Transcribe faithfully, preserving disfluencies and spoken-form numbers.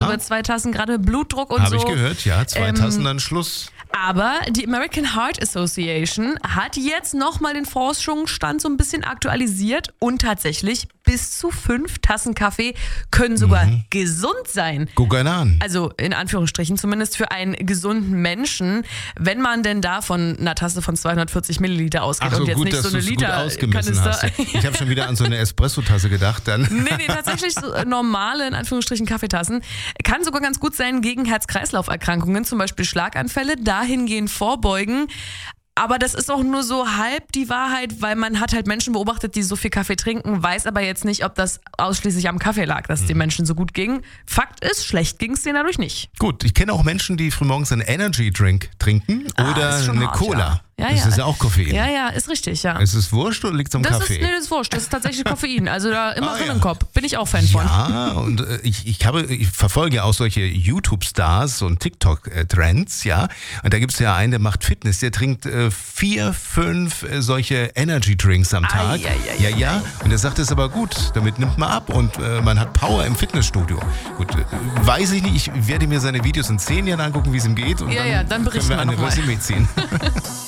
über zwei Tassen, gerade Blutdruck und Hab so. Habe ich gehört, ja. Zwei Ähm, Tassen, dann Schluss. Aber die American Heart Association hat jetzt nochmal den Forschungsstand so ein bisschen aktualisiert und tatsächlich bis zu fünf Tassen Kaffee können sogar Mhm. gesund sein. Guck einer an. Also in Anführungsstrichen, zumindest für einen gesunden Menschen, wenn man denn da von einer Tasse von zweihundertvierzig Milliliter ausgeht Ach so, und jetzt gut, nicht dass so eine du es gut Liter ausgemessen hast. Kanister. Ich habe schon wieder an so eine Espresso-Tasse gedacht dann. Nee, nee, tatsächlich so normale, in Anführungsstrichen, Kaffeetassen. Kann sogar ganz gut sein gegen Herz-Kreislauf-Erkrankungen, zum Beispiel Schlaganfälle, dahingehend vorbeugen. Aber das ist auch nur so halb die Wahrheit, weil man hat halt Menschen beobachtet, die so viel Kaffee trinken, weiß aber jetzt nicht, ob das ausschließlich am Kaffee lag, dass es den Menschen so gut ging. Fakt ist, schlecht ging es denen dadurch nicht. Gut, ich kenne auch Menschen, die frühmorgens einen Energy Drink trinken Ah, oder ist schon eine hart, Cola. ja. Ja, das ja. ist ja auch Koffein. Ja, ja, ist richtig, ja. Ist es wurscht oder liegt es am Das Kaffee? ist, nee, das ist wurscht. Das ist tatsächlich Koffein. Also da immer Ah, drin ja. im Kopf. Bin ich auch Fan von. Ja, und äh, ich, ich, habe, ich verfolge auch solche YouTube-Stars und TikTok-Trends, ja. Und da gibt es ja einen, der macht Fitness, der trinkt äh, vier, fünf äh, solche Energy-Drinks am Tag. Ai, ai, ai, ja, ja. Und er sagt, das ist aber gut, damit nimmt man ab und äh, man hat Power im Fitnessstudio. Gut, äh, weiß ich nicht, ich werde mir seine Videos in zehn Jahren angucken, wie es ihm geht. Und Ja, dann ja, dann berichten können wir wir eine noch mal. Resümee ziehen.